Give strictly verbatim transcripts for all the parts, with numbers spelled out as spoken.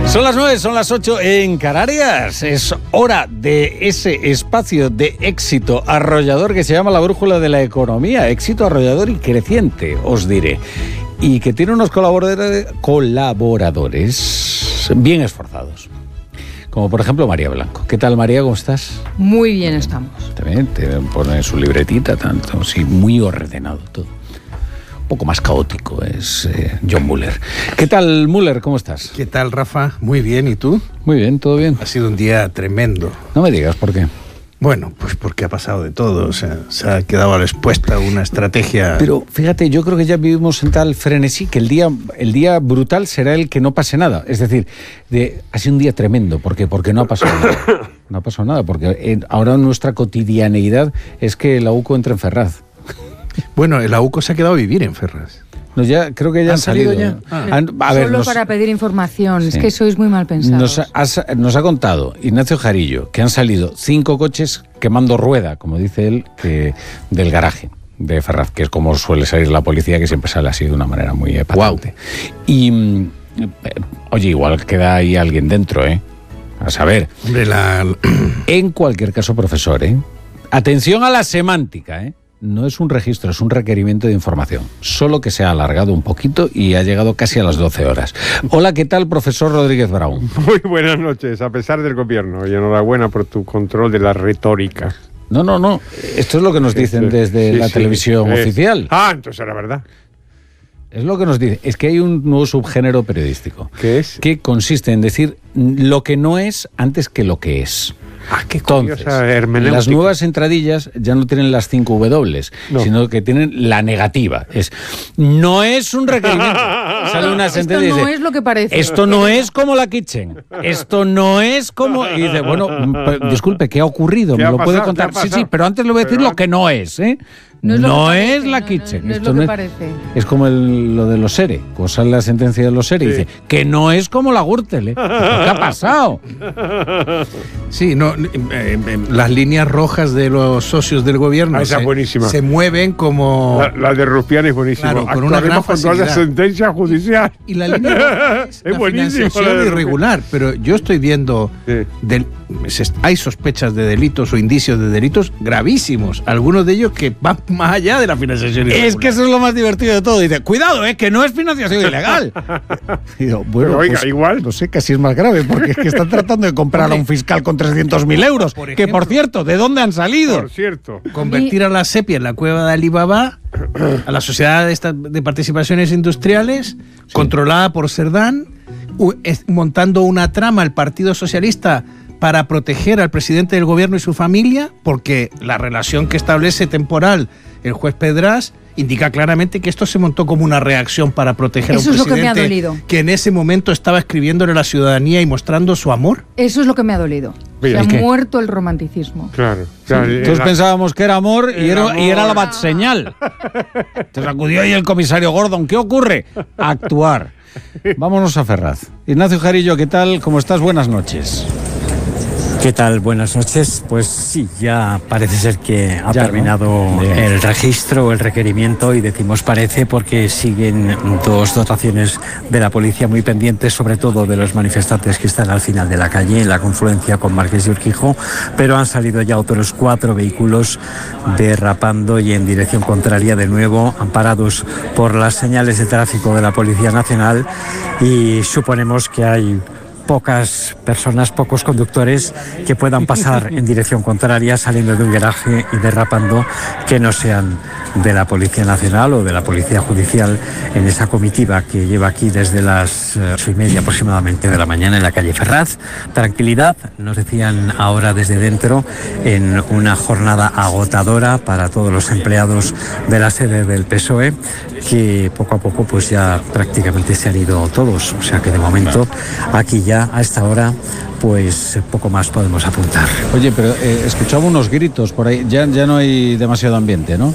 Son las nueve, son las ocho en Canarias. Es hora de ese espacio de éxito arrollador que se llama la brújula de la economía. Éxito arrollador y creciente, os diré. Y que tiene unos colaboradores, colaboradores bien esforzados. Como por ejemplo María Blanco. ¿Qué tal, María? ¿Cómo estás? Muy bien estamos. También te ponen su libretita, tanto, sí, muy ordenado todo. Un poco más caótico es eh, John Muller. ¿Qué tal, Muller? ¿Cómo estás? ¿Qué tal, Rafa? Muy bien, ¿y tú? Muy bien, todo bien. Ha sido un día tremendo. No me digas por qué. Bueno, pues porque ha pasado de todo, o sea, se ha quedado a la expuesta una estrategia... Pero fíjate, yo creo que ya vivimos en tal frenesí que el día, el día brutal será el que no pase nada. Es decir, de, ha sido un día tremendo, ¿por qué? Porque no ha pasado nada. No ha pasado nada, porque en, ahora nuestra cotidianeidad es que la U C O entra en Ferraz. Bueno, el A U C O se ha quedado a vivir en Ferraz. No, ya, creo que ya han, han salido. salido ya. Ah. Han, a ver, Solo nos, para pedir información, sí. Es que sois muy mal pensados. Nos ha, nos ha contado Ignacio Jarillo que han salido cinco coches quemando rueda, como dice él, que, del garaje de Ferraz, que es como suele salir la policía, que siempre sale así de una manera muy patente. Wow. Y, oye, igual queda ahí alguien dentro, ¿eh? A saber. Hombre, la... En cualquier caso, profesor, ¿eh? Atención a la semántica, ¿eh? No es un registro, es un requerimiento de información. Solo que se ha alargado un poquito y ha llegado casi a las doce horas. Hola, ¿qué tal, profesor Rodríguez Brown? Muy buenas noches, a pesar del gobierno. Y enhorabuena por tu control de la retórica. No, no, no. Esto es lo que nos dicen desde sí, la sí, televisión es... oficial. Ah, entonces era verdad. Es lo que nos dice. Es que hay un nuevo subgénero periodístico. ¿Qué es? Que consiste en decir lo que no es antes que lo que es. Ah, qué Entonces, las nuevas entradillas ya no tienen las cinco W, no. Sino que tienen la negativa. Es, no es un requerimiento. Sale una sentencia esto y no dice, es lo que parece. Esto no es como la Kitchen. Esto no es como... Y dice, bueno, disculpe, ¿qué ha ocurrido? ¿Qué ¿Me ha lo pasado? puede contar? Sí, sí, pero antes le voy a decir pero... lo que no es, ¿eh? No es, no parece, es la no, Kitchen. No, no es Esto lo no que es, parece. Es como el, lo de los S E R E. Pues sale la sentencia de los S E R E sí. Y dice que no es como la Gürtel, ¿eh? ¿Qué ha pasado? Sí, no, eh, eh, las líneas rojas de los socios del gobierno ah, esa se, buenísima. se mueven como... La, la de Rufián es buenísima. Claro, con una gran facilidad. Con la sentencia judicial. Y, y la línea roja es, es la financiación irregular, pero yo estoy viendo... Sí. Del, hay sospechas de delitos o indicios de delitos gravísimos, algunos de ellos que van más allá de la financiación ilegal. Es que eso es lo más divertido de todo. Dice, cuidado, eh, que no es financiación ilegal. Y digo, bueno, oiga, pues, igual. No sé, casi es más grave, porque es que están tratando de comprar Hombre, a un fiscal con trescientos mil euros. Por ejemplo, que, por cierto, ¿de dónde han salido? Por cierto. Convertir a la SEPI en la cueva de Alibaba, a la Sociedad de, esta, de Participaciones Industriales, sí. Controlada por Cerdán, montando una trama el Partido Socialista para proteger al presidente del gobierno y su familia, porque la relación que establece temporal el juez Pedrás indica claramente que esto se montó como una reacción para proteger Eso a un es presidente lo que, me ha dolido. que en ese momento estaba escribiéndole a la ciudadanía y mostrando su amor. Eso es lo que me ha dolido. Se ha ¿qué? muerto el romanticismo. Claro. claro sí. Todos la... pensábamos que era amor y era, amor. y era la bat señal. Entonces acudió ahí el comisario Gordon. ¿Qué ocurre? Actuar. Vámonos a Ferraz. Ignacio Jarillo, ¿qué tal? ¿Cómo estás? Buenas noches. ¿Qué tal? Buenas noches. Pues sí, ya parece ser que ha ya, terminado ¿no? el registro, el requerimiento, y decimos parece porque siguen dos dotaciones de la policía muy pendientes, sobre todo de los manifestantes que están al final de la calle, en la confluencia con Marqués de Urquijo, pero han salido ya otros cuatro vehículos derrapando y en dirección contraria de nuevo, amparados por las señales de tráfico de la Policía Nacional, y suponemos que hay pocas personas, pocos conductores que puedan pasar en dirección contraria saliendo de un garaje y derrapando, que no sean de la Policía Nacional o de la Policía Judicial en esa comitiva que lleva aquí desde las ocho y media aproximadamente de la mañana en la calle Ferraz. Tranquilidad, nos decían ahora desde dentro, en una jornada agotadora para todos los empleados de la sede del P S O E, que poco a poco pues ya prácticamente se han ido todos, o sea que de momento aquí ya a esta hora pues poco más podemos apuntar. Oye, pero eh, escuchaba unos gritos por ahí, ya, ya no hay demasiado ambiente, ¿no?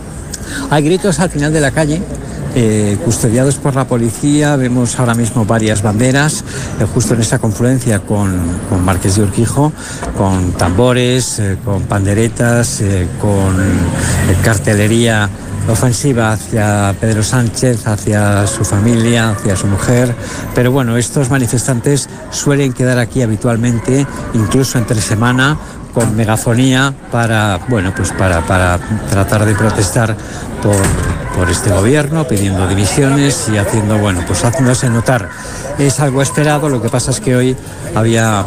Hay gritos al final de la calle, eh, custodiados por la policía. Vemos ahora mismo varias banderas, eh, justo en esa confluencia con, con Marqués de Urquijo, con tambores, eh, con panderetas, eh, con eh, cartelería ofensiva hacia Pedro Sánchez, hacia su familia, hacia su mujer, pero bueno, estos manifestantes suelen quedar aquí habitualmente, incluso entre semana, con megafonía para, bueno, pues para, para tratar de protestar por, por este gobierno, pidiendo dimisiones y haciendo, bueno, pues haciéndose notar. Es algo esperado, lo que pasa es que hoy había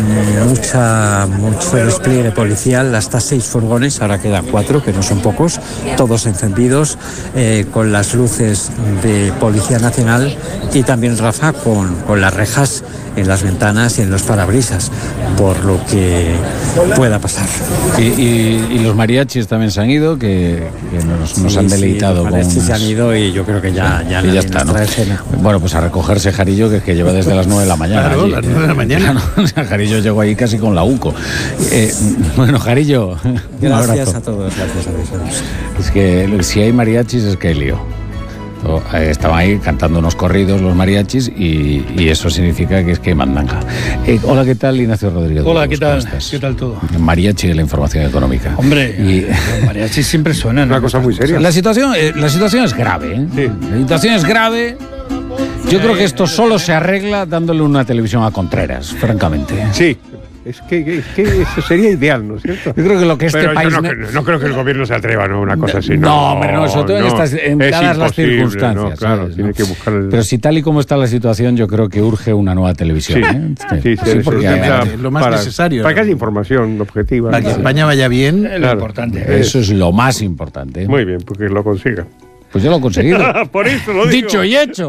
mucha, mucho despliegue policial, hasta seis furgones, ahora quedan cuatro, que no son pocos, todos encendidos, eh, con las luces de Policía Nacional y también, Rafa, con, con las rejas en las ventanas y en los parabrisas, por lo que pueda pasar. Y, y, y los mariachis también se han ido, que, que nos, nos sí, han deleitado. Sí, los mariachis se han ido y yo creo que ya, sí, ya, ya está, ¿no? Bueno, pues a recogerse Jarillo, que, que lleva desde las nueve de la mañana. Claro, allí, las nueve de la mañana. ¿no? O sea, Jarillo llegó ahí casi con la UCO. Eh, bueno, Jarillo, gracias a todos, gracias a todos. Es que si hay mariachis es que hay lío. Estaban ahí cantando unos corridos los mariachis y, y eso significa que es que hay mandanga. Eh, hola, ¿qué tal, Ignacio Rodríguez? Hola, ¿qué tal? ¿Qué tal todo? Mariachi de la información económica. Hombre, y, los mariachis siempre suenan. Una cosa muy seria. La situación, eh, la situación es grave. ¿eh? Sí. La situación es grave. Yo creo que esto solo se arregla dándole una televisión a Contreras, francamente. Sí. Es que, es que eso sería ideal, ¿no es cierto? Yo creo que lo que este Pero país... yo no, no, no creo que el gobierno se atreva a una cosa así. No, No, hombre, no, sobre todo en, no, estas, en es dadas las circunstancias. No, claro, ¿sabes? tiene ¿no? que buscar el... Pero si tal y como está la situación, yo creo que urge una nueva televisión. Sí, ¿eh? sí, sí, sí, porque sí, hay, es lo más para, necesario. Para que haya información objetiva. Para que claro. España vaya bien. Es lo Claro. importante. eso es lo más importante. ¿eh? Muy bien, porque lo consiga. Pues yo lo he conseguido. Por eso lo digo. Dicho y hecho.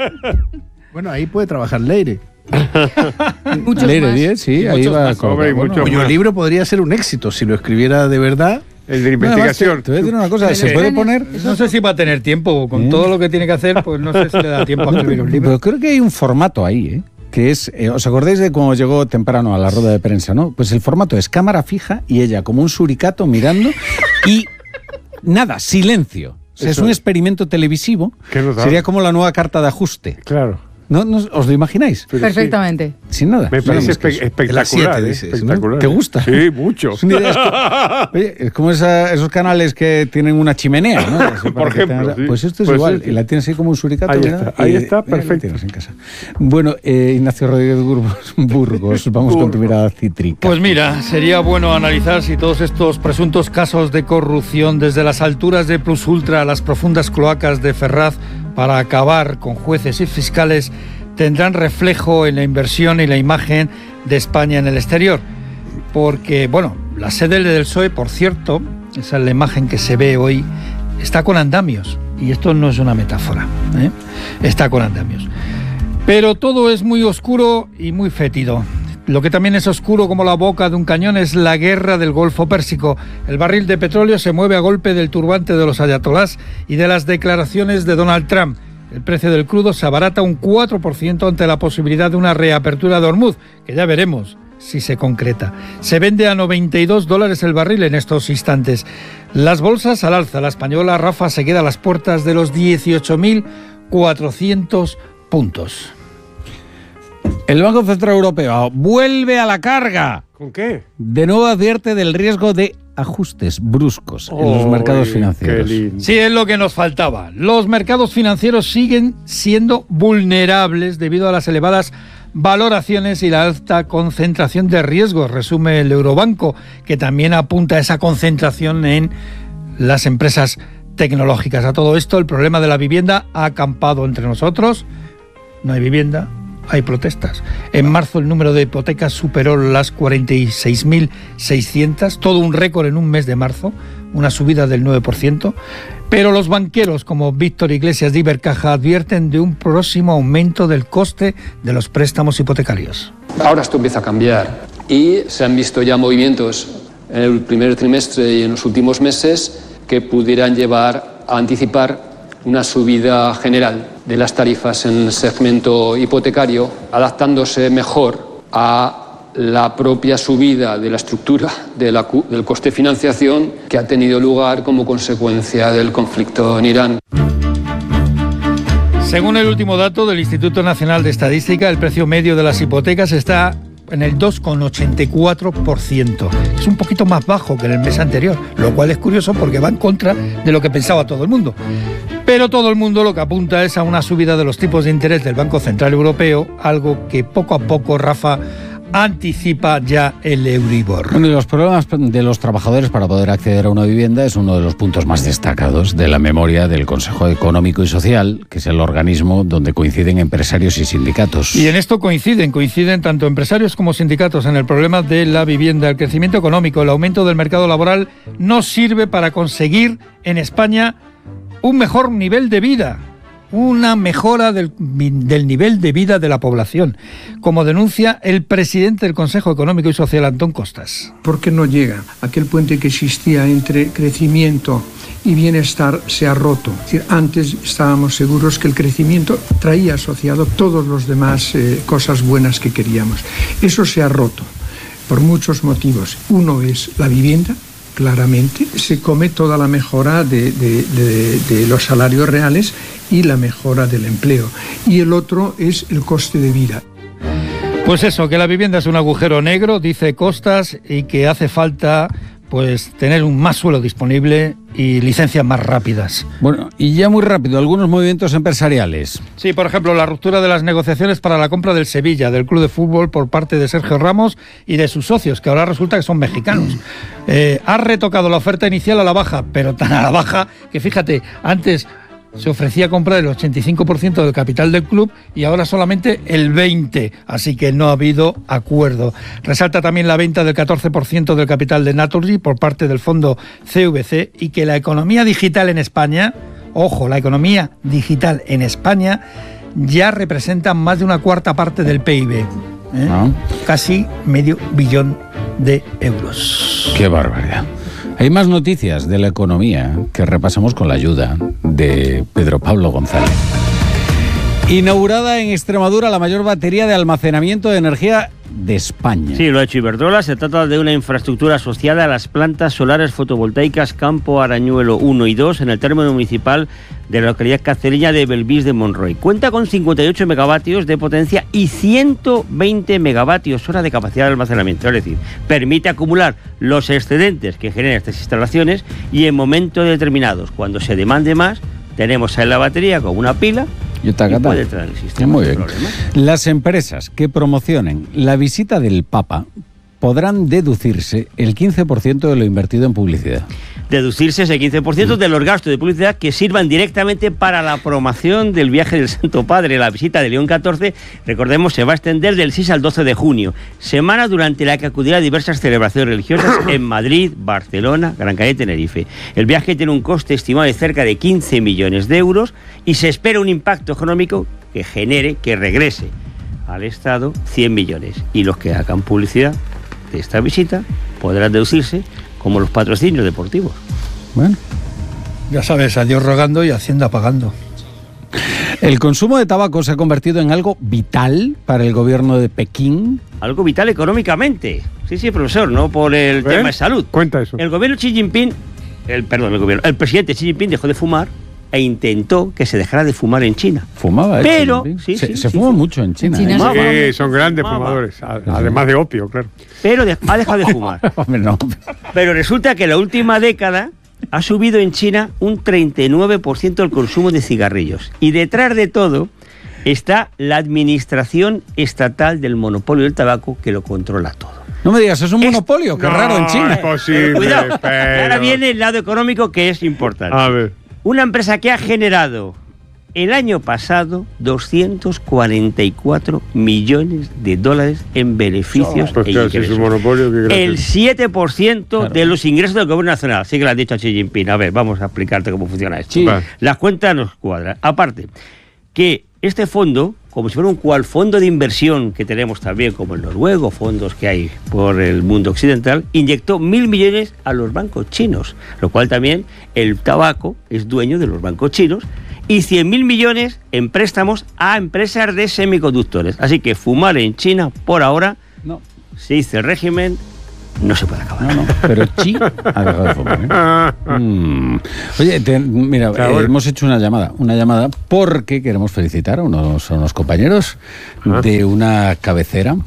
Bueno, ahí puede trabajar Leire. Muchos Leire más. diez, sí, Y ahí muchos va. más, con- hombre, y bueno, muchos Cuyo más. libro podría ser un éxito si lo escribiera de verdad. El de Bueno, además, investigación. te voy a decir una cosa, ¿se Sí. puede poner? No sé si va a tener tiempo. Con ¿Eh? todo lo que tiene que hacer, pues no sé si le da tiempo a escribir un libro. Pero creo que hay un formato ahí, ¿eh? Que es, eh, ¿os acordáis de cuando llegó temprano a la rueda de prensa, no? Pues el formato es cámara fija y ella como un suricato mirando y nada, silencio. O sea, es Eso. un experimento televisivo. ¿Qué nos da? Sería como la nueva carta de ajuste. Claro. ¿No, no ¿Os lo imagináis? Pero Perfectamente. Sin nada. sí, me parece Nada más que espe- eso. espectacular. siete, ¿eh? dices, ¿no? Espectacular. ¿Te gusta? Sí, mucho. Es una idea, es co- Oye, es como esa- esos canales que tienen una chimenea, ¿no? Así para Por que ejemplo, tengas- sí. Pues esto es Pues igual, sí. y la tienes ahí como un suricato. Ahí mira, está, ahí y- está, mira, la perfecto. tienes en casa. Bueno, eh, Ignacio Rodríguez Burgos, Burgos vamos con tu mirada cítrica. Pues mira, sería bueno analizar si todos estos presuntos casos de corrupción, desde las alturas de Plus Ultra a las profundas cloacas de Ferraz, para acabar con jueces y fiscales, tendrán reflejo en la inversión y la imagen de España en el exterior. Porque, bueno, la sede del P S O E, por cierto, esa es la imagen que se ve hoy, está con andamios. Y esto no es una metáfora, ¿eh? Está con andamios. Pero todo es muy oscuro y muy fétido. Lo que también es oscuro como la boca de un cañón es la guerra del Golfo Pérsico. El barril de petróleo se mueve a golpe del turbante de los ayatolás y de las declaraciones de Donald Trump. El precio del crudo se abarata un cuatro por ciento ante la posibilidad de una reapertura de Hormuz, que ya veremos si se concreta. Se vende a noventa y dos dólares el barril en estos instantes. Las bolsas al alza. La española, Rafa, se queda a las puertas de los dieciocho mil cuatrocientos puntos. El Banco Central Europeo vuelve a la carga. ¿Con qué? De nuevo advierte del riesgo de ajustes bruscos en los mercados Uy, financieros. qué lindo. Sí, es lo que nos faltaba. Los mercados financieros siguen siendo vulnerables debido a las elevadas valoraciones y la alta concentración de riesgos, resume el Eurobanco, que también apunta a esa concentración en las empresas tecnológicas. A todo esto, el problema de la vivienda ha acampado entre nosotros. No hay vivienda, hay protestas. En marzo el número de hipotecas superó las cuarenta y seis mil seiscientas, todo un récord en un mes de marzo, una subida del nueve por ciento. Pero los banqueros como Víctor Iglesias de Ibercaja advierten de un próximo aumento del coste de los préstamos hipotecarios. Ahora esto empieza a cambiar y se han visto ya movimientos en el primer trimestre y en los últimos meses que pudieran llevar a anticipar una subida general de las tarifas en el segmento hipotecario, adaptándose mejor a la propia subida de la estructura de la, del coste de financiación que ha tenido lugar como consecuencia del conflicto en Irán. Según el último dato del Instituto Nacional de Estadística, el precio medio de las hipotecas está en el dos coma ochenta y cuatro por ciento. Es un poquito más bajo que en el mes anterior, lo cual es curioso porque va en contra de lo que pensaba todo el mundo. Pero todo el mundo lo que apunta es a una subida de los tipos de interés del Banco Central Europeo, algo que poco a poco, Rafa, anticipa ya el Euribor. Uno de los problemas de los trabajadores para poder acceder a una vivienda es uno de los puntos más destacados de la memoria del Consejo Económico y Social, que es el organismo donde coinciden empresarios y sindicatos. Y en esto coinciden, coinciden tanto empresarios como sindicatos en el problema de la vivienda. El crecimiento económico, el aumento del mercado laboral no sirve para conseguir en España un mejor nivel de vida, una mejora del, del nivel de vida de la población, como denuncia el presidente del Consejo Económico y Social, Antón Costas. ¿Por qué no llega? Aquel puente que existía entre crecimiento y bienestar se ha roto. Es decir, antes estábamos seguros que el crecimiento traía asociado todos los demás eh, cosas buenas que queríamos. Eso se ha roto por muchos motivos. Uno es la vivienda. Claramente, se come toda la mejora de, de, de, de los salarios reales y la mejora del empleo. Y el otro es el coste de vida. Pues eso, que la vivienda es un agujero negro, dice Costas, y que hace falta pues tener un más suelo disponible y licencias más rápidas. Bueno, y ya muy rápido, algunos movimientos empresariales. Sí, por ejemplo, la ruptura de las negociaciones para la compra del Sevilla, del club de fútbol, por parte de Sergio Ramos y de sus socios, que ahora resulta que son mexicanos. Eh, ha retocado la oferta inicial a la baja, pero tan a la baja que, fíjate, antes se ofrecía comprar el ochenta y cinco por ciento del capital del club y ahora solamente el veinte por ciento, así que no ha habido acuerdo. Resalta también la venta del catorce por ciento del capital de Naturgy por parte del fondo C V C y que la economía digital en España, ojo, la economía digital en España ya representa más de una cuarta parte del P I B, ¿eh? ¿Ah? Casi medio billón de euros. ¡Qué barbaridad! Hay más noticias de la economía que repasamos con la ayuda de Pedro Pablo González. Inaugurada en Extremadura la mayor batería de almacenamiento de energía de España. Sí, lo ha hecho Iberdrola. Se trata de una infraestructura asociada a las plantas solares fotovoltaicas Campo Arañuelo uno y dos en el término municipal de la localidad cacereña de Belvís de Monroy. Cuenta con cincuenta y ocho megavatios de potencia y ciento veinte megavatios hora de capacidad de almacenamiento. Es decir, permite acumular los excedentes que generan estas instalaciones y en momentos determinados, cuando se demande más, tenemos ahí la batería con una pila y puede entrar en el sistema. Muy bien. Las empresas que promocionen la visita del Papa podrán deducirse el quince por ciento de lo invertido en publicidad. Deducirse ese quince por ciento de los gastos de publicidad que sirvan directamente para la promoción del viaje del Santo Padre. La visita de León catorce, recordemos, se va a extender del seis al doce de junio, semana durante la que acudirá a diversas celebraciones religiosas en Madrid, Barcelona, Gran Canaria y Tenerife. El viaje tiene un coste estimado de cerca de quince millones de euros y se espera un impacto económico que genere, que regrese al Estado cien millones. Y los que hagan publicidad de esta visita podrán deducirse como los patrocinios deportivos. Bueno, ya sabes, a Dios rogando y Hacienda pagando. ¿El consumo de tabaco se ha convertido en algo vital para el gobierno de Pekín? Algo vital económicamente. Sí, sí, profesor, no por el ¿Eh? tema de salud. Cuenta eso. El gobierno Xi Jinping, el, perdón, el gobierno, el presidente Xi Jinping dejó de fumar e intentó que se dejara de fumar en China. Fumaba, ¿eh? Pero sí, sí, se, sí, se sí, fuma sí. mucho en China. En China ¿eh? sí, son grandes fumaba. fumadores, además de opio, claro. Pero de, ha dejado de fumar. Hombre, no. Pero resulta que en la última década ha subido en China un treinta y nueve por ciento el consumo de cigarrillos. Y detrás de todo está la administración estatal del monopolio del tabaco que lo controla todo. No me digas, es un monopolio, qué no, raro en China. Es posible, Cuidado, pero... ahora viene el lado económico que es importante. A ver. Una empresa que ha generado el año pasado doscientos cuarenta y cuatro millones de dólares en beneficios pues e claro, ingresos. Si es un monopolio, ¿qué crees? El siete por ciento Claro. de los ingresos del gobierno nacional. Así que lo has dicho a Xi Jinping. A ver, vamos a explicarte cómo funciona esto. Sí. Las cuentas nos cuadran. Aparte, que este fondo, como si fuera un cual fondo de inversión que tenemos también, como el noruego, fondos que hay por el mundo occidental, inyectó mil millones a los bancos chinos, lo cual también el tabaco es dueño de los bancos chinos, y cien mil millones en préstamos a empresas de semiconductores. Así que fumar en China, por ahora, No. se dice el régimen, no se puede acabar. No, no, pero Xi ha dejado de fumar, ¿eh? Mm. Oye, te- mira, Claro. eh, hemos hecho una llamada, una llamada porque queremos felicitar a unos, a unos compañeros Ah. de una cabecera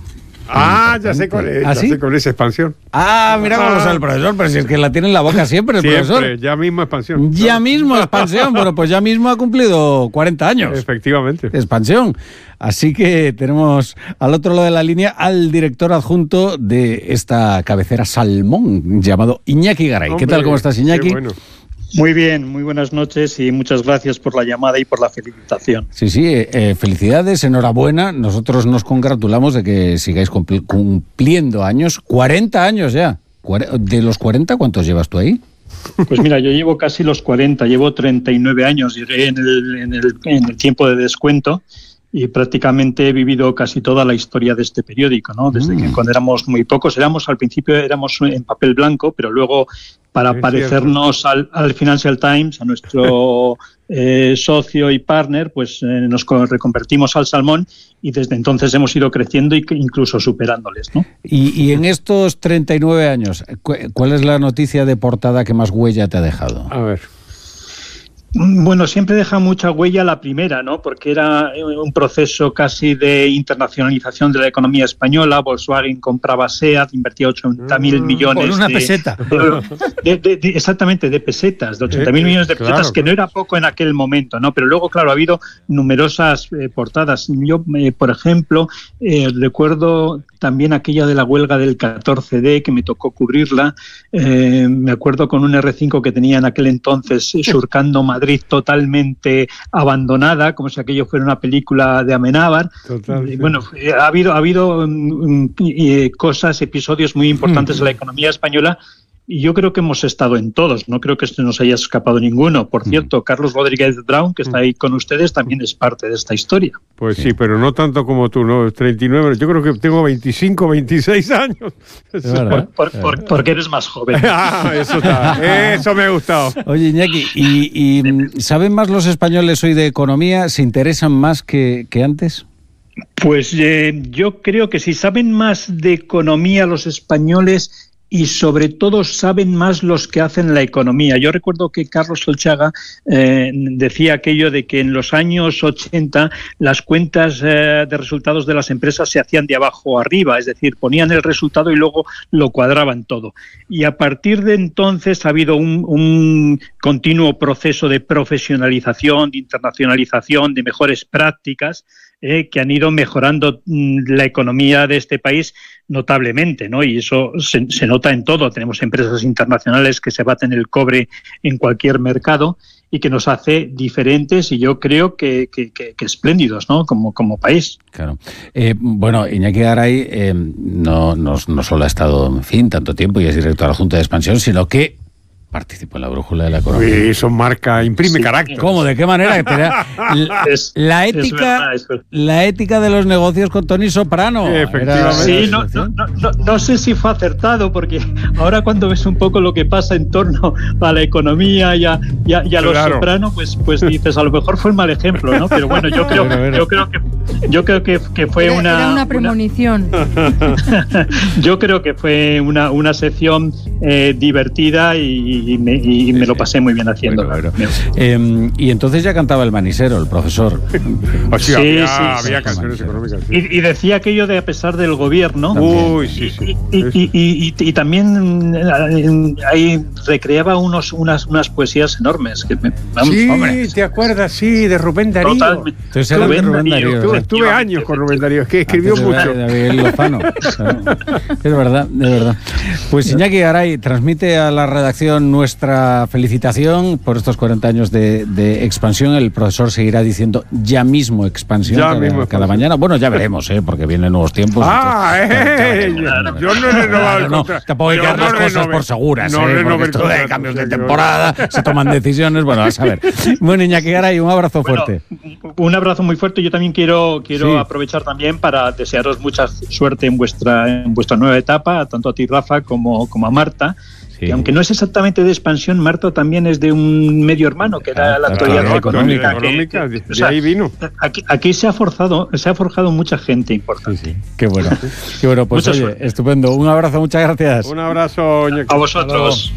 Ah, ya sé cuál es, ¿Ah, ya sí? sé cuál es expansión. Ah, mira cómo lo sabe el profesor, pero si es que la tiene en la boca siempre el Siempre, profesor. ya mismo expansión. Ya Claro. mismo expansión. Bueno, pues ya mismo ha cumplido cuarenta años. Efectivamente. Expansión. Así que tenemos al otro lado de la línea al director adjunto de esta cabecera Salmón, llamado Iñaki Garay. Hombre, ¿Qué tal? ¿Cómo estás, Iñaki? qué bueno. Muy bien, muy buenas noches y muchas gracias por la llamada y por la felicitación. Sí, sí, eh, felicidades, enhorabuena. Nosotros nos congratulamos de que sigáis cumpli- cumpliendo años. cuarenta años ya. Cuare- ¿De los cuarenta cuántos llevas tú ahí? Pues mira, yo llevo casi los cuarenta, llevo treinta y nueve años, llegué en el, en el, en el tiempo de descuento y prácticamente he vivido casi toda la historia de este periódico, ¿no? Desde Mm. que cuando éramos muy pocos, éramos al principio éramos en papel blanco, pero luego para Es parecernos al, al Financial Times, a nuestro eh, socio y partner, pues eh, nos co- reconvertimos al Salmón y desde entonces hemos ido creciendo y que incluso superándoles, ¿no? Y, y en estos treinta y nueve años, cu- ¿cuál es la noticia de portada que más huella te ha dejado? A ver. Bueno, siempre deja mucha huella la primera, ¿no? Porque era un proceso casi de internacionalización de la economía española. Volkswagen compraba SEAT, invertía ochenta mil millones. Por una de, peseta. de- de- de- exactamente, de pesetas, de ochenta mil Eh, millones de claro, pesetas, que no era poco en aquel momento, ¿no? Pero luego, claro, ha habido numerosas eh, portadas. Yo, eh, por ejemplo, eh, recuerdo también aquella de la huelga del catorce D, que me tocó cubrirla. Eh, me acuerdo con un erre cinco que tenía en aquel entonces eh, surcando Madrid totalmente abandonada, como si aquello fuera una película de Amenábar. Total, Eh, sí. Bueno, eh, ha habido, ha habido mm, mm, eh, cosas, episodios muy importantes en la economía española. Y yo creo que hemos estado en todos, no creo que se nos haya escapado ninguno. Por cierto, Carlos Rodríguez Brown, que está ahí con ustedes, también es parte de esta historia. Pues sí, pero no tanto como tú, ¿no? treinta y nueve, yo creo que tengo veinticinco, veintiséis años. Es verdad. Por- por- porque eres más joven. Ah, eso está, eso me ha gustado. Oye, Iñaki, ¿y, y mm, saben más los españoles hoy de economía? ¿Se interesan más que, que antes? Pues eh, yo creo que si saben más de economía los españoles y sobre todo saben más los que hacen la economía. Yo recuerdo que Carlos Solchaga eh, decía aquello de que en los años ochenta las cuentas eh, de resultados de las empresas se hacían de abajo arriba, es decir, ponían el resultado y luego lo cuadraban todo. Y a partir de entonces ha habido un, un continuo proceso de profesionalización, de internacionalización, de mejores prácticas, Eh, que han ido mejorando mm, la economía de este país notablemente, ¿no? Y eso se, se nota en todo. Tenemos empresas internacionales que se baten el cobre en cualquier mercado y que nos hace diferentes y yo creo que, que, que, que espléndidos, ¿no? Como, como país. Claro. Eh, bueno, Iñaki Garay eh, no, no, no solo ha estado, en fin, tanto tiempo y es director de la Junta de Expansión, sino que participó en la brújula de la economía. Uy, eso marca, imprime Sí. carácter. ¿Cómo? ¿De qué manera? La, Es- la es ética, verdad, es verdad. la ética de los negocios con Tony Soprano. Efectivamente. Era- Sí, no, no, no, no, no sé si fue acertado, porque ahora cuando ves un poco lo que pasa en torno a la economía y a, y a- y a los Claro. Soprano, pues, pues dices, a lo mejor fue un mal ejemplo, ¿no? Pero bueno, yo creo, Bueno, bueno. yo creo que yo creo que, que fue Era, una, era una una- premonición. yo creo que fue una, una sección eh, divertida y, y me, y me lo pasé muy bien haciéndola. Bueno, bueno. Eh, y entonces ya cantaba el manisero, el profesor. O sea, Sí, había, sí, sí. había canciones económicas. sí. Y, y decía aquello de a pesar del gobierno. Uy, sí, sí. Y, y- y- y- y también eh, ahí recreaba unos, unas, unas poesías enormes. Que me- vamos, Sí, hombre, ¿te acuerdas? Sí, de Rubén Darío. totalmente. Entonces era de Rubén Rubén Darío, Darío, Tuve, ¿verdad? tuve años con Rubén Darío, es que escribió Antes de mucho. David Lozano. Es verdad, es verdad. Pues Iñaki Garay transmite a la redacción nuestra felicitación por estos cuarenta años de, de expansión. El profesor seguirá diciendo ya mismo expansión Ya cada, mismo cada expansión. mañana. Bueno, ya veremos, ¿eh? Porque vienen nuevos tiempos. Ah, eh, yo no he renovado el No, contrato. tampoco hay que Yo dar las no cosas renové. por seguras, No ¿eh? renové Porque el esto de contrato, cambios de sí, yo- temporada, se toman decisiones. Bueno, a saber. Bueno, Iñaki Garay, un abrazo Bueno, fuerte. un abrazo muy fuerte. Yo también quiero quiero Sí. aprovechar también para desearos mucha suerte en vuestra en vuestra nueva etapa, tanto a ti, Rafa, como, como a Marta. Sí. Que aunque no es exactamente de expansión, Marta también es de un medio hermano, que era Ah, la claro, actualidad claro, económica. económica, que- de- que- de o sea, ahí vino. Aquí, aquí se ha forzado, se ha forjado mucha gente importante. Qué bueno. Qué bueno, pues Mucha oye, suerte. estúpendo. Un abrazo, muchas gracias. Un abrazo, Iñaki. A vosotros.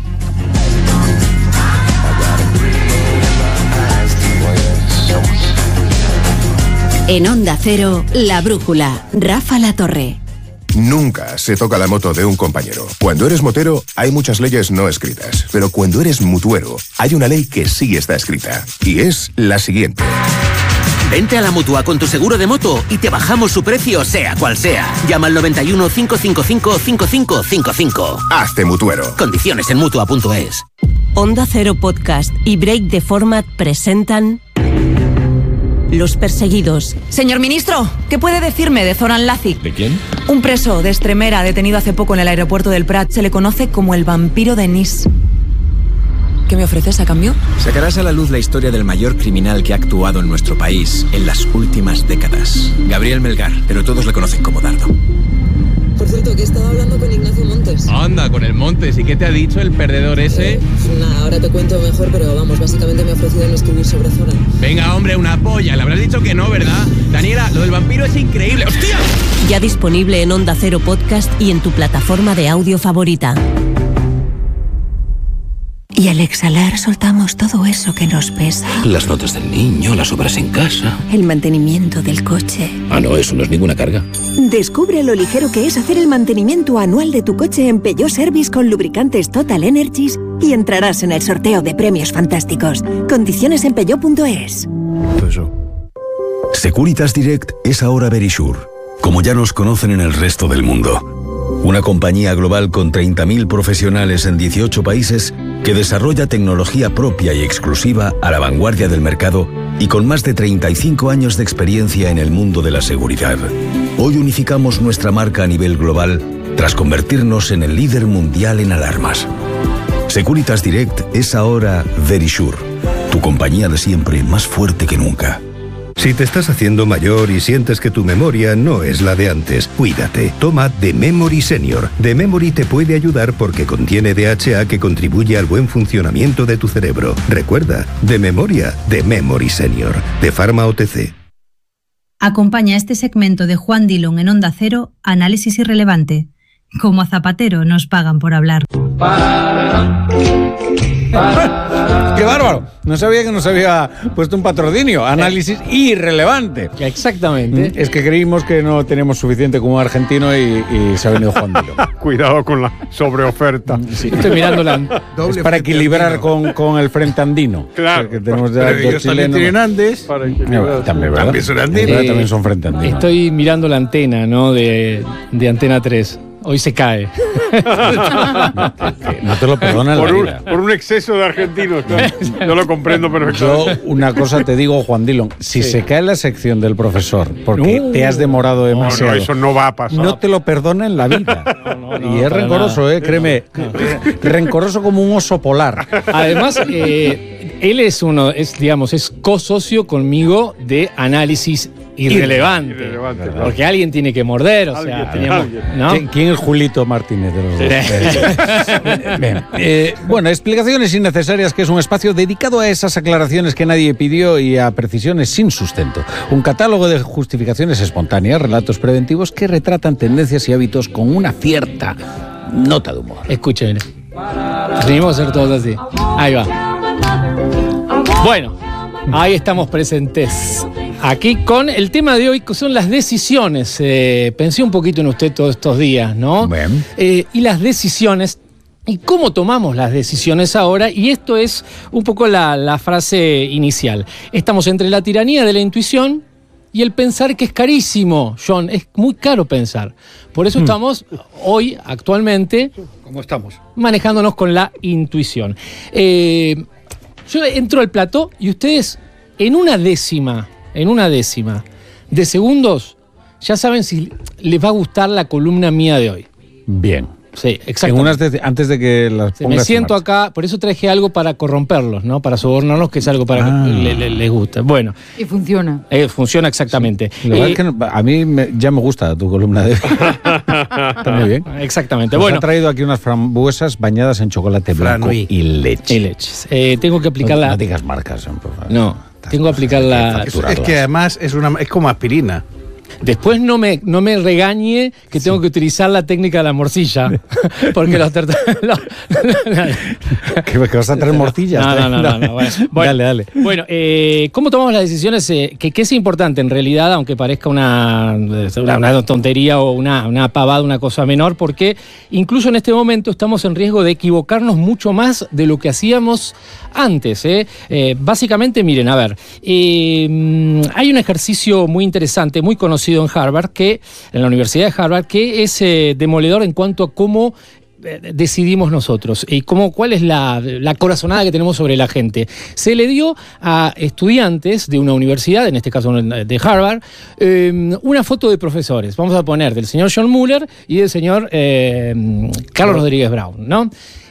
En Onda Cero, La Brújula, Rafa La Torre. Nunca se toca la moto de un compañero. Cuando eres motero, hay muchas leyes no escritas. Pero cuando eres mutuero, hay una ley que sí está escrita. Y es la siguiente. Vente a la Mutua con tu seguro de moto y te bajamos su precio, sea cual sea. Llama al noventa y uno, cinco cinco cinco, cinco cinco cinco cinco. Hazte mutuero. Condiciones en mutua punto es. Onda Cero Podcast y Break the Format presentan Los Perseguidos. Señor ministro, ¿qué puede decirme de Zoran Lazic? ¿De quién? Un preso de Extremera detenido hace poco en el aeropuerto del Prat. Se le conoce como el vampiro de Nice. ¿Qué me ofreces a cambio? Sacarás a la luz la historia del mayor criminal que ha actuado en nuestro país en las últimas décadas. Gabriel Melgar, pero todos le conocen como Dardo. Por cierto, que he estado hablando con Ignacio Montes. Anda, con el Montes. ¿Y qué te ha dicho el perdedor ese? Eh, nada, ahora te cuento mejor, pero vamos, básicamente me ha ofrecido no escribir sobre Zoran. Venga, hombre, una polla. Le habrás dicho que no, ¿verdad? Daniela, lo del vampiro es increíble. ¡Hostia! Ya disponible en Onda Cero Podcast y en tu plataforma de audio favorita. Y al exhalar soltamos todo eso que nos pesa. Las notas del niño, las obras en casa. El mantenimiento del coche. Ah, no, eso no es ninguna carga. Descubre lo ligero que es hacer el mantenimiento anual de tu coche en Peugeot Service con lubricantes Total Energies y entrarás en el sorteo de premios fantásticos. Condiciones en peugeot punto es. Securitas Direct es ahora Verisure, como ya nos conocen en el resto del mundo. Una compañía global con treinta mil profesionales en dieciocho países que desarrolla tecnología propia y exclusiva a la vanguardia del mercado y con más de treinta y cinco años de experiencia en el mundo de la seguridad. Hoy unificamos nuestra marca a nivel global tras convertirnos en el líder mundial en alarmas. Securitas Direct es ahora Verisure, tu compañía de siempre más fuerte que nunca. Si te estás haciendo mayor y sientes que tu memoria no es la de antes, cuídate. Toma The Memory Senior. The Memory te puede ayudar porque contiene D H A que contribuye al buen funcionamiento de tu cerebro. Recuerda, de memoria, The Memory Senior. De Pharma O T C. Acompaña este segmento de Juan Dillon en Onda Cero, Análisis Irrelevante. Como a Zapatero nos pagan por hablar. ¡Qué bárbaro! No sabía que nos había puesto un patrocinio. Análisis irrelevante. Exactamente. Es que creímos que no teníamos suficiente como argentino y, y se ha venido Juan Dillon. Cuidado con la sobreoferta. Sí. Estoy mirando la... Es para equilibrar con, con el frente andino. Claro. Que tenemos ya Pero dos ellos también tienen Andes. Para No, también, ¿verdad? También son andinos. Eh, también son frente andino. Estoy mirando la antena, ¿no? De, de Antena tres. Hoy se cae. No te lo perdonan por la un, vida. por un exceso de argentinos. Claro. Yo lo comprendo perfectamente. Yo una cosa te digo, Juan Dillon. Si Sí. se cae la sección del profesor porque Uh. te has demorado No, demasiado, no, eso no va a pasar. no te lo perdona en la vida. no, y es para rencoroso, nada. eh, créeme. Rencoroso como un oso polar. Además, eh, él es uno, es, digamos, es co-socio conmigo de Análisis Irrelevante. Irrelevante, claro. Porque alguien tiene que morder, o Alguien, sea, teníamos, alguien. ¿no? ¿Quién, quién es Julito Martínez de los dos? Bien. Eh, bueno, explicaciones innecesarias, que es un espacio dedicado a esas aclaraciones que nadie pidió y a precisiones sin sustento. Un catálogo de justificaciones espontáneas, relatos preventivos que retratan tendencias y hábitos con una cierta nota de humor. Escuchen, venimos a hacer todos así. Ahí va. Bueno, ahí estamos presentes. Aquí con el tema de hoy, que son las decisiones. Eh, pensé un poquito en usted todos estos días, ¿no? Bien. Eh, y las decisiones, y cómo tomamos las decisiones ahora, y esto es un poco la, la frase inicial. Estamos entre la tiranía de la intuición y el pensar, que es carísimo, John, es muy caro pensar. Por eso estamos hoy, actualmente, ¿Cómo estamos? manejándonos con la intuición. Eh, yo entro al plató y ustedes en una décima, en una décima de segundos, ya saben si les va a gustar la columna mía de hoy. Bien. Sí, En exactamente. unas de- antes de que las Sí, pongas me en siento marcha. acá, por eso traje algo para corromperlos, ¿no? Para sobornarlos, que es algo para Ah. que le- le- les gusta. Bueno, Y funciona. eh, funciona exactamente. La verdad Eh, es que no- a mí me- ya me gusta tu columna de Está muy bien. Exactamente. Nos Bueno, ha traído aquí unas frambuesas bañadas en chocolate blanco Franui. y leche. y leches. Eh, tengo que aplicar No, la. no digas marcas, por favor. No, tengo que aplicar la. Es, es que además es, una, es como aspirina. Después no me, no me regañe que tengo que utilizar la técnica de la morcilla. Porque los tertulianos... ¿Que vas a traer morcillas? No, no, no. no, no. Bueno, dale, dale. Bueno, eh, ¿cómo tomamos las decisiones? Eh, que, que es importante en realidad, aunque parezca una, una, una tontería o una, una pavada, una cosa menor, porque incluso en este momento estamos en riesgo de equivocarnos mucho más de lo que hacíamos antes. ¿eh? Eh, básicamente, miren, a ver, eh, hay un ejercicio muy interesante, muy conocido en Harvard, que en la Universidad de Harvard, que es eh, demoledor en cuanto a cómo decidimos nosotros y cómo, cuál es la, la corazonada que tenemos sobre la gente. Se le dio a estudiantes de una universidad, en este caso de Harvard, eh, una foto de profesores. Vamos a poner del señor John Mueller y del señor eh, Carlos Rodríguez Brown, ¿no?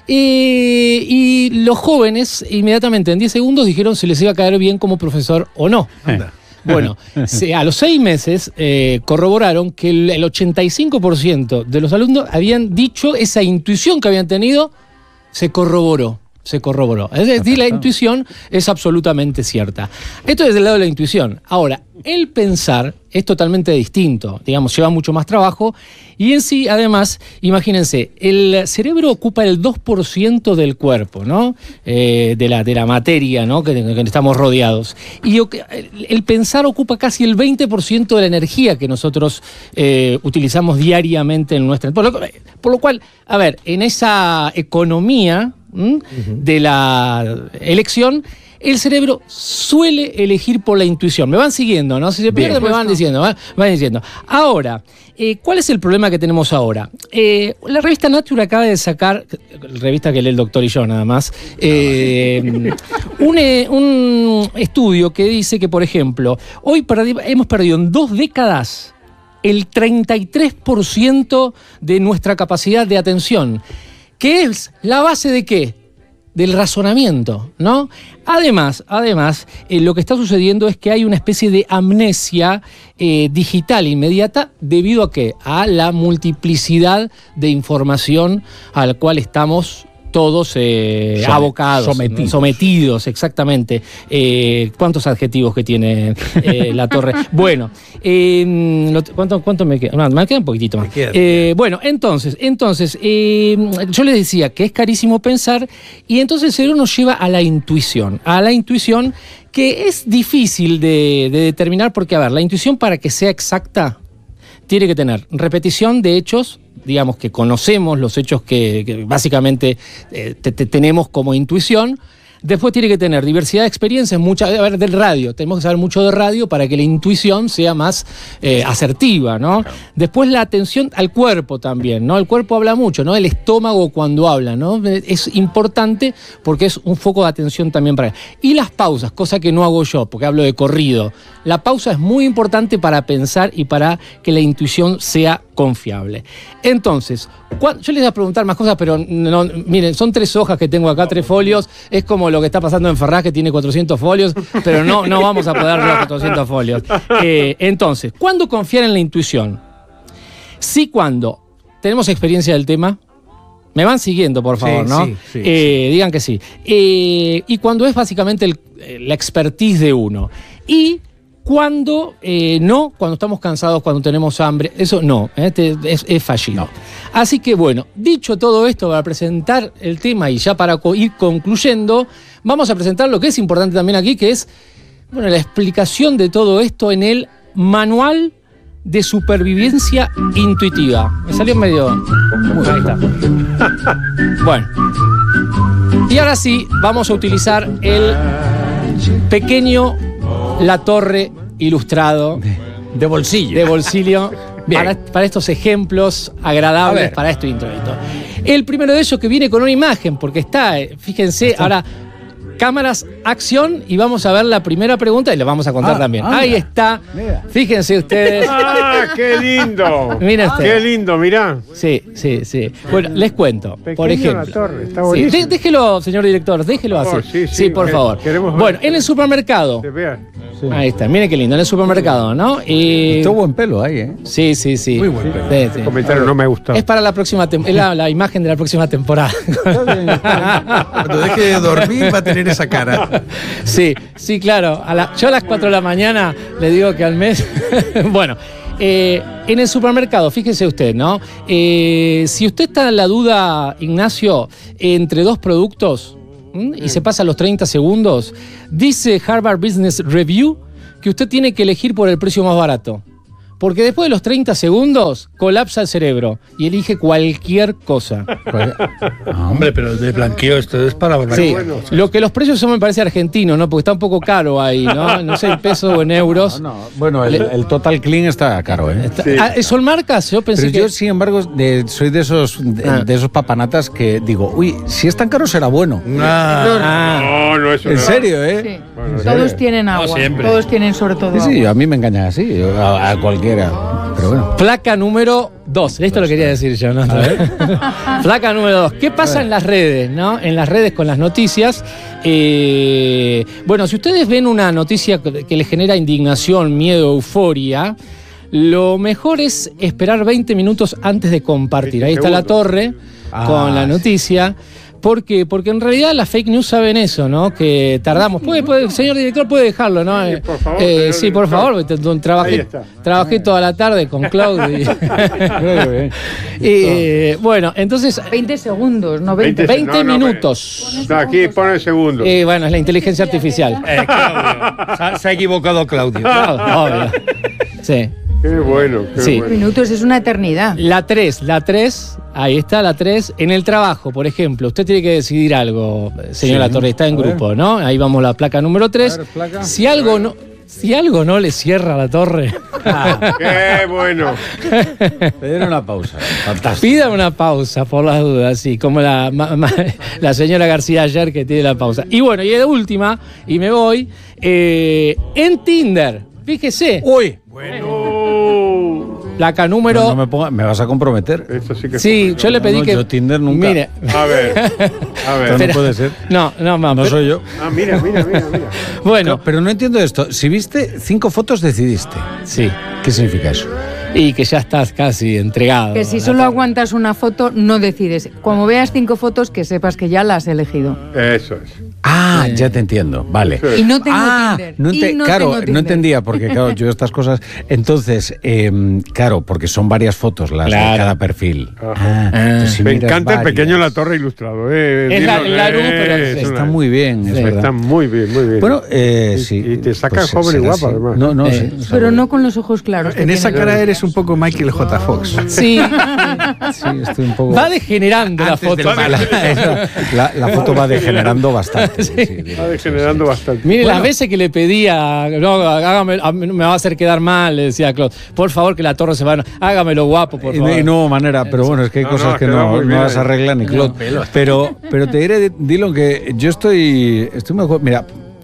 Eh, y los jóvenes inmediatamente en diez segundos dijeron si les iba a caer bien como profesor o no. Anda. Bueno, se, a los seis meses eh, corroboraron que el, el ochenta y cinco por ciento de los alumnos habían dicho esa intuición que habían tenido, se corroboró. Se corroboró. Es decir, la intuición es absolutamente cierta. Esto es del lado de la intuición. Ahora, el pensar es totalmente distinto. Digamos, lleva mucho más trabajo. Y en sí, además, imagínense, el cerebro ocupa el dos por ciento del cuerpo, ¿no? Eh, de, la, de la materia, ¿no? Que, que estamos rodeados. Y el pensar ocupa casi el veinte por ciento de la energía que nosotros eh, utilizamos diariamente en nuestra... Por lo, por lo cual, a ver, en esa economía... ¿Mm? Uh-huh. de la elección, el cerebro suele elegir por la intuición. Me van siguiendo, ¿no? Si se pierde, me van diciendo, ¿va? me van diciendo. Ahora, eh, ¿cuál es el problema que tenemos ahora? Eh, la revista Nature acaba de sacar, revista que lee el doctor y yo nada más, eh, un, eh, un estudio que dice que, por ejemplo, hoy perdi- hemos perdido en dos décadas el treinta y tres por ciento de nuestra capacidad de atención. ¿Qué es la base de qué? Del razonamiento, ¿no? Además, además eh, lo que está sucediendo es que hay una especie de amnesia eh, digital inmediata debido a qué? A la multiplicidad de información a la cual estamos todos eh, Somet- abocados, sometidos. ¿no? sometidos, exactamente. Eh, ¿Cuántos adjetivos que tiene eh, la torre? Bueno, eh, ¿cuánto, ¿cuánto me queda? No, me queda un poquitito más. Eh, bueno, entonces, entonces eh, yo les decía que es carísimo pensar y entonces el cerebro nos lleva a la intuición, a la intuición que es difícil de, de determinar porque, a ver, la intuición para que sea exacta tiene que tener repetición de hechos, digamos que conocemos los hechos que, que básicamente eh, te, te tenemos como intuición. Después tiene que tener diversidad de experiencias, mucha, a ver, del radio. Tenemos que saber mucho de radio para que la intuición sea más eh, asertiva, ¿no? Claro. Después la atención al cuerpo también, ¿no? El cuerpo habla mucho, ¿no? El estómago cuando habla, ¿no? Es importante porque es un foco de atención también para él. Y las pausas, cosa que no hago yo, porque hablo de corrido. La pausa es muy importante para pensar y para que la intuición sea confiable. Entonces, yo les voy a preguntar más cosas, pero no, miren, son tres hojas que tengo acá, tres folios. Es como lo que está pasando en Ferraz, que tiene cuatrocientos folios, pero no, no vamos a poder los cuatrocientos folios. Eh, entonces, ¿cuándo confiar en la intuición? Sí, cuando tenemos experiencia del tema. Me van siguiendo, por favor, sí, ¿no? Sí, sí, eh, sí. Digan que sí. Eh, y cuando es básicamente el, la expertise de uno. Y cuando eh, no, cuando estamos cansados, cuando tenemos hambre, eso no, eh, te, es, es fallido. No. Así que bueno, dicho todo esto para presentar el tema y ya para co- ir concluyendo, vamos a presentar lo que es importante también aquí, que es bueno, la explicación de todo esto en el Manual de Supervivencia Intuitiva. Me salió medio... Ahí está. Bueno. Y ahora sí, vamos a utilizar el pequeño La Torre ilustrado. De, de bolsillo. De bolsillo. Para, para estos ejemplos agradables para este introito. El primero de ellos que viene con una imagen, porque está, fíjense, está. Ahora... Cámaras, acción, y vamos a ver la primera pregunta y le vamos a contar ah, también. Anda. Ahí está. Mira. Fíjense ustedes. ¡Ah, qué lindo! Miren ustedes. Qué lindo, mirá. Sí, sí, sí. Bueno, les cuento. Pequeño por ejemplo. La torre, está buenísimo. Sí, déjelo, señor director, déjelo así. Oh, sí, sí, sí, por favor. Bueno, en el supermercado. Sí. Ahí está, miren qué lindo, en el supermercado, ¿no? Y... Todo buen pelo ahí, ¿eh? Sí, sí, sí. Muy buen pelo. Sí, sí. El comentario no me gustó. Es para la próxima tem- es la, la imagen de la próxima temporada. Cuando deje de dormir va a tener esa cara. Sí, sí, claro. A la, yo a las cuatro de la mañana le digo que al mes. Bueno, Eh, en el supermercado, fíjese usted, ¿no? Eh, si usted está en la duda, Ignacio, entre dos productos, ¿m? y se pasa los treinta segundos, dice Harvard Business Review que usted tiene que elegir por el precio más barato. Porque después de los treinta segundos colapsa el cerebro y elige cualquier cosa. Ah, hombre, pero de blanqueo esto es para blanqueo. Sí, Bueno. lo que los precios son me parece argentinos, ¿no? Porque está un poco caro ahí, ¿no? No sé en pesos o en euros. No, no. Bueno, el, el Total Clean está caro, ¿eh? Está, sí. ah, ¿son marcas? Yo pensé Pero que... yo, sin embargo, de, soy de esos, de, Ah. de esos papanatas que digo, uy, si es tan caro será bueno. Ah. No, no es En serio, ¿eh? Sí. Bueno, Todos serio. tienen agua. siempre. Todos tienen sobre todo Sí, sí, agua. a mí me engañan así, yo, a, a cualquiera. Pero bueno. Placa número dos. Esto lo quería decir yo, ¿no? Placa número dos. ¿Qué pasa en las redes, no? En las redes con las noticias. Eh, bueno, si ustedes ven una noticia que les genera indignación, miedo, euforia, lo mejor es esperar veinte minutos antes de compartir. Ahí está la torre Ah, con la noticia. ¿Por qué? Porque en realidad las fake news saben eso, ¿no? Que tardamos. ¿Puede, puede, señor director, puede dejarlo, ¿no? Sí, por favor, Eh, señor sí, por director. favor. t- t- Trabajé, Ahí está. trabajé toda la tarde con Claudio. Y, eh, bueno, entonces... veinte segundos, no veinte. veinte, veinte no, no, minutos. No, aquí pone el segundo. Eh, bueno, es la inteligencia artificial. Eh, Claudio. Se ha, se ha equivocado Claudio. Claro, obvio. Sí. Qué bueno, qué Sí. bueno. Minutos es una eternidad. La tres, la tres, ahí está la tres. En el trabajo, por ejemplo, usted tiene que decidir algo, señora Sí. Torre, está en A ver. grupo, ¿no? Ahí vamos la placa número tres. A ver, placa. Si algo no, si algo no le cierra la torre, Qué bueno. Pedir una pausa. Fantástico. pida una pausa por las dudas, sí, como la, ma- ma- la señora García ayer que tiene la pausa. Y bueno, y la última, y me voy, eh, en Tinder, fíjese. Uy. Placa número... No, no me, ponga- me vas a comprometer. Esto sí que es Sí, complicado. yo le pedí No, que... yo Tinder nunca. Mire. A ver, a ver. Esto no puede ser. No, no, no, No pero- soy yo. Ah, mira, mira, mira, mira. Bueno, No, pero no entiendo esto. Si viste cinco fotos, decidiste. sí. ¿Qué significa eso? Y que ya estás casi entregado. Que si solo aguantas una foto, no decides. Como veas cinco fotos, que sepas que ya la has elegido. Eso es. Ah, ya te entiendo. Vale. Y no tengo ah, Tinder. no Y ente- no claro, tengo no Tinder. entendía, porque claro, yo estas cosas. Entonces, eh, claro, porque son varias fotos las Claro. de cada perfil. Ajá. Ah, entonces si Me miras encanta el varias. pequeño La Torre ilustrado. Eh. Es la- Dilo, la luz, pero es sí, Está una- muy bien, es Sí, verdad. Está muy bien, muy bien. Bueno, eh, Y- sí. y te saca pues, joven y será guapa, así. además. No, no, Eh, sí, está Pero bien. no con los ojos claros. que En esa tiene. cara eres un poco Michael J. Fox. Sí, Sí, estoy un poco. va degenerando la Antes foto. del mal. la, la- la foto va degenerando bastante. sí, sí, Está degenerando bastante. Mire, Bueno. las veces que le pedía, no, hágame, a mí no me va a hacer quedar mal, le decía a Claude, por favor que la torre se vaya, hágamelo guapo, por Y favor. no, y no hubo manera, pero bueno, es que hay No, cosas no, que quedó no, muy no bien las ahí. arregla ni Claude. Pero, pero te diré, Dylan, que yo estoy, estoy mejor. Mira,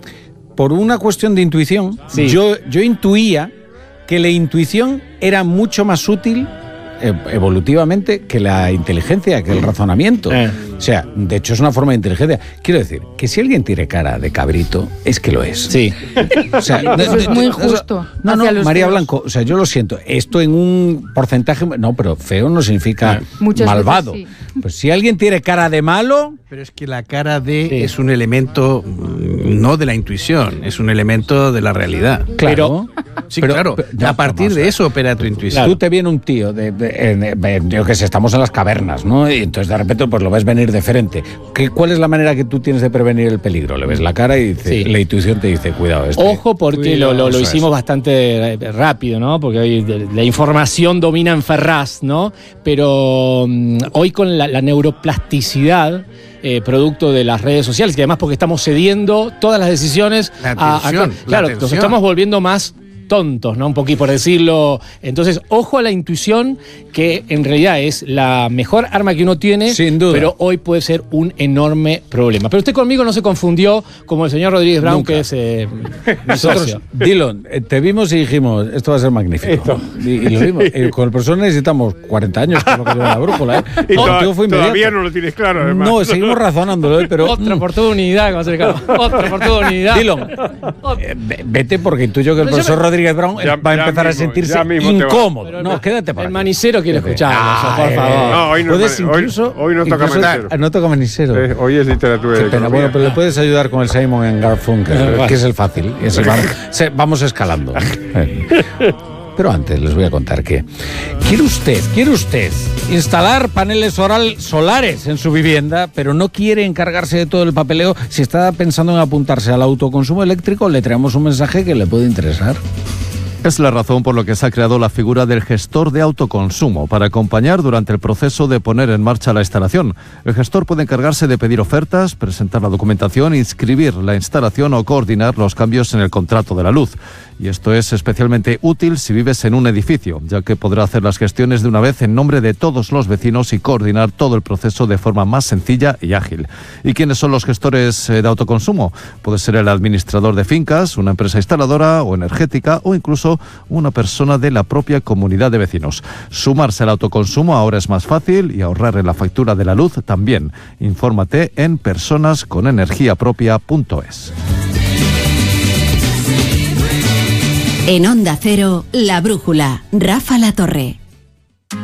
por una cuestión de intuición, Sí. yo, yo intuía que la intuición era mucho más útil eh, evolutivamente que la inteligencia, que el razonamiento. Eh. O sea, de hecho es una forma de inteligencia. Quiero decir, que si alguien tiene cara de cabrito, es que lo es. Sí. O sea, Eso es no- muy no- injusto No, no, hacia los María feos. Blanco, o sea, yo lo siento. Esto en un porcentaje. No, pero feo no significa Muchas malvado. veces Pues si alguien tiene cara de malo. Pero es que la cara de Sí. es un elemento mm, no de la intuición, es un elemento de la realidad. Claro. Sí, Pero- claro. pero- no, a partir vamos a de ver. eso opera tu intuición. Tú te viene un tío, de, de- en- en- yo que sé, estamos en las cavernas, ¿no? Y entonces de repente pues lo ves venir de frente. ¿Qué, ¿Cuál es la manera que tú tienes de prevenir el peligro? Le ves la cara y dice- Sí. la intuición te dice, cuidado. Este, Ojo porque lo, lo- lo Eso hicimos es. bastante eh, rápido, ¿no? Porque hoy de- la información domina en Ferraz, ¿no? Pero mm, hoy con la, la neuroplasticidad, eh, producto de las redes sociales, y además porque estamos cediendo todas las decisiones La a- a- atención, la claro, nos atención. estamos volviendo más tontos, ¿no? Un poquito por decirlo. Entonces, ojo a la intuición, que en realidad es la mejor arma que uno tiene, Sin duda. pero hoy puede ser un enorme problema. Pero usted conmigo no se confundió como el señor Rodríguez Brown, Nunca. que es eh, mi Nosotros, socio. Dylan, eh, te vimos y dijimos, esto va a ser magnífico. Y, y lo vimos. Eh, con el profesor necesitamos cuarenta años, que es lo que lleva la brújula, ¿eh? Y No, toda- tío, fue todavía inmediato. no lo tienes claro, además. No, seguimos razonándolo, ¿eh? Pero. Otra mm, oportunidad, como se le llama. Otra oportunidad. Dylan, eh, ve- vete porque intuyo que el Pero yo profesor me- Rodríguez Brown Ya- va a ya empezar mismo, a sentirse ya mismo te va. incómodo. Pero No, el- quédate para El manicero quiere Vete. escucharlo, Ah, por eh, favor. No, hoy no, Puedes es mani- hoy- incluso. hoy no toca incluso- manicero. Ah, no toca manicero. Eh, hoy es literatura Qué de pena. economía. Bueno, pero le puedes ayudar con el Simon en Garfunkel, Ah, vale. que es el fácil. Y así vamos, se- vamos escalando. Eh. Pero antes les voy a contar que quiere usted, quiere usted instalar paneles oral solares en su vivienda, pero no quiere encargarse de todo el papeleo. Si está pensando en apuntarse al autoconsumo eléctrico, le traemos un mensaje que le puede interesar. Es la razón por la que se ha creado la figura del gestor de autoconsumo, para acompañar durante el proceso de poner en marcha la instalación. El gestor puede encargarse de pedir ofertas, presentar la documentación, inscribir la instalación o coordinar los cambios en el contrato de la luz. Y esto es especialmente útil si vives en un edificio, ya que podrá hacer las gestiones de una vez en nombre de todos los vecinos y coordinar todo el proceso de forma más sencilla y ágil. ¿Y quiénes son los gestores de autoconsumo? Puede ser el administrador de fincas, una empresa instaladora o energética, o incluso una persona de la propia comunidad de vecinos. Sumarse al autoconsumo ahora es más fácil y ahorrar en la factura de la luz también. Infórmate en personas con energía propia punto es. En Onda Cero, La Brújula, Rafa La Torre.